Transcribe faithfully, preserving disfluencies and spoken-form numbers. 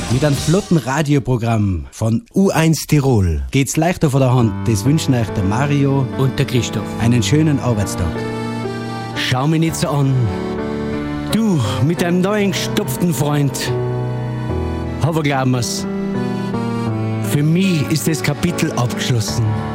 Mit einem flotten Radioprogramm von U eins Tirol geht's leichter von der Hand. Das wünschen euch der Mario und der Christoph. Einen schönen Arbeitstag. Schau mich nicht so an. Du mit deinem neuen gestopften Freund. Aber glauben wir's, für mich ist das Kapitel abgeschlossen.